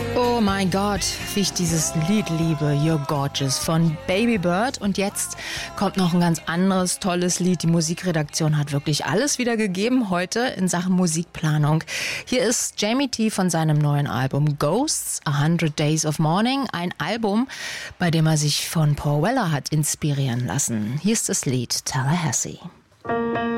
Oh mein Gott, wie ich dieses Lied liebe, You're Gorgeous von Baby Bird. Und jetzt kommt noch ein ganz anderes, tolles Lied. Die Musikredaktion hat wirklich alles wieder gegeben heute in Sachen Musikplanung. Hier ist Jamie T von seinem neuen Album Ghosts, 100 Days of Mourning. Ein Album, bei dem er sich von Paul Weller hat inspirieren lassen. Hier ist das Lied Tallahassee.